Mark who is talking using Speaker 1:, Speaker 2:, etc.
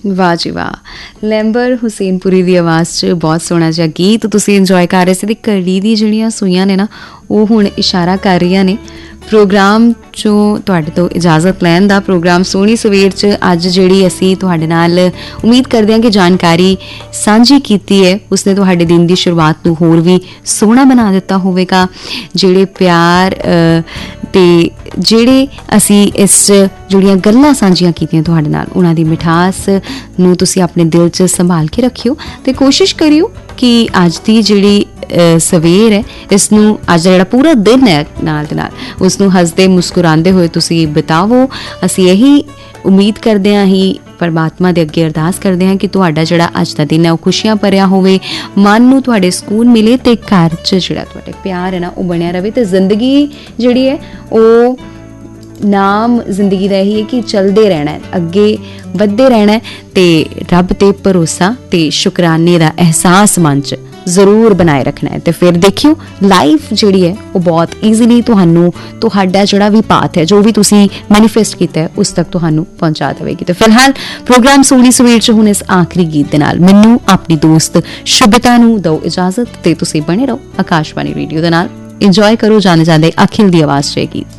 Speaker 1: ਵਾਹ ਜੀ ਵਾਹ, ਲੈਂਬਰ ਹੁਸੈਨਪੁਰੀ ਦੀ ਆਵਾਜ਼ 'ਚ ਬਹੁਤ ਸੋਹਣਾ ਜਿਹਾ ਗੀਤ ਤੁਸੀਂ ਇੰਜੋਏ ਕਰ ਰਹੇ ਸੀ। ਤੇ ਘੜੀ ਦੀ ਜਿਹੜੀਆਂ ਸੂਈਆਂ ਨੇ ਨਾ, ਉਹ ਹੁਣ ਇਸ਼ਾਰਾ ਕਰ ਰਹੀਆਂ ਨੇ ਪ੍ਰੋਗਰਾਮ 'ਚੋਂ ਤੁਹਾਡੇ ਤੋਂ ਇਜਾਜ਼ਤ ਲੈਣ ਦਾ। ਪ੍ਰੋਗਰਾਮ ਸੋਹਣੀ ਸਵੇਰ 'ਚ ਅੱਜ ਜਿਹੜੀ ਅਸੀਂ ਤੁਹਾਡੇ ਨਾਲ ਉਮੀਦ ਕਰਦੇ ਹਾਂ ਕਿ ਜਾਣਕਾਰੀ ਸਾਂਝੀ ਕੀਤੀ ਹੈ, ਉਸਨੇ ਤੁਹਾਡੇ ਦਿਨ ਦੀ ਸ਼ੁਰੂਆਤ ਨੂੰ ਹੋਰ ਵੀ ਸੋਹਣਾ ਬਣਾ ਦਿੱਤਾ ਹੋਵੇਗਾ। ਜਿਹੜੇ ਪਿਆਰ ਤੇ ਜਿਹੜੇ ਅਸੀਂ ਇਸ ਜਿਹੜੀਆਂ ਗੱਲਾਂ ਸਾਂਝੀਆਂ ਕੀਤੀਆਂ ਤੁਹਾਡੇ ਨਾਲ, ਉਹਨਾਂ ਦੀ ਮਿਠਾਸ ਨੂੰ ਤੁਸੀਂ ਆਪਣੇ ਦਿਲ 'ਚ ਸੰਭਾਲ ਕੇ ਰੱਖਿਓ ਤੇ ਕੋਸ਼ਿਸ਼ ਕਰਿਓ ਕਿ ਅੱਜ ਦੀ ਜਿਹੜੀ ਸਵੇਰ ਹੈ, ਇਸ ਨੂੰ ਅੱਜ ਦਾ ਜਿਹੜਾ ਪੂਰਾ ਦਿਨ ਹੈ ਨਾਲ ਦੇ ਨਾਲ ਉਸ ਨੂੰ ਹੱਸਦੇ ਮੁਸਕਰਾਉਂਦੇ ਹੋਏ ਤੁਸੀਂ ਬਿਤਾਵੋ। ਅਸੀਂ ਇਹੀ ਉਮੀਦ ਕਰਦੇ ਹਾਂ, ਹੀ ਪਰਮਾਤਮਾ ਦੇ ਅੱਗੇ ਅਰਦਾਸ ਕਰਦੇ ਹਾਂ ਕਿ ਤੁਹਾਡਾ ਜਿਹੜਾ ਅੱਜ ਦਾ ਦਿਨ ਹੈ ਉਹ ਖੁਸ਼ੀਆਂ ਭਰਿਆ ਹੋਵੇ, ਮਨ ਨੂੰ ਤੁਹਾਡੇ ਸਕੂਨ ਮਿਲੇ ਤੇ ਘਰ 'ਚ ਜਿਹੜਾ ਤੁਹਾਡੇ ਪਿਆਰ ਹੈ ਨਾ ਉਹ ਬਣਿਆ ਰਹੇ ਤੇ ਜ਼ਿੰਦਗੀ ਜਿਹੜੀ ਹੈ ਉਹ ਨਾਮ ਜ਼ਿੰਦਗੀ ਦਾ ਇਹੀ ਹੈ ਕਿ ਚੱਲਦੇ ਰਹਿਣਾ ਹੈ, ਅੱਗੇ ਵੱਧਦੇ ਰਹਿਣਾ ਹੈ ਤੇ ਰੱਬ ਤੇ ਭਰੋਸਾ ਤੇ ਸ਼ੁਕਰਾਨੇ ਦਾ ਅਹਿਸਾਸ ਮਨ 'ਚ ਜ਼ਰੂਰ ਬਣਾਏ ਰੱਖਣਾ ਹੈ। ਤੇ ਫਿਰ ਦੇਖਿਓ ਲਾਈਫ ਜਿਹੜੀ ਹੈ ਉਹ ਬਹੁਤ ਈਜ਼ੀਲੀ ਤੁਹਾਨੂੰ ਤੁਹਾਡਾ ਜਿਹੜਾ ਵੀ ਪਾਥ ਹੈ, ਜੋ ਵੀ ਤੁਸੀਂ ਮੈਨੀਫੈਸਟ ਕੀਤਾ ਹੈ, ਉਸ ਤੱਕ ਤੁਹਾਨੂੰ ਪਹੁੰਚਾ ਦੇਵੇਗੀ। ਤੇ ਫਿਲਹਾਲ ਪ੍ਰੋਗਰਾਮ ਸੋਹਣੀ ਸਵੇਰ 'ਚ ਹੁਣ ਇਸ ਆਖਰੀ ਗੀਤ ਦੇ ਨਾਲ ਮੈਨੂੰ ਆਪਣੀ ਦੋਸਤ ਸ਼ੁਭਤਾ ਨੂੰ ਦਿਓ ਇਜਾਜ਼ਤ ਤੇ ਤੁਸੀਂ ਬਣੇ ਰਹੋ ਆਕਾਸ਼ਵਾਣੀ ਰੇਡੀਓ ਦੇ ਨਾਲ। ਇੰਜੋਏ ਕਰੋ ਜਾਣੇ ਜਾਂਦੇ ਅਖਿਲ ਦੀ ਆਵਾਜ਼ 'ਚ ਗੀਤ।